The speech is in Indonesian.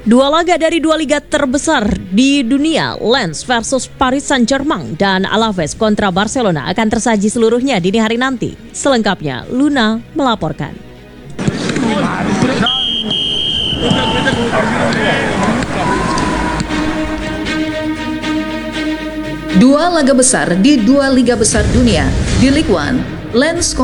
Dua laga dari dua liga terbesar di dunia, Lens versus Paris Saint-Germain dan Alaves kontra Barcelona akan tersaji seluruhnya dini hari nanti. Selengkapnya, Luna melaporkan. Dua laga besar di dua liga besar dunia di Ligue 1, Lens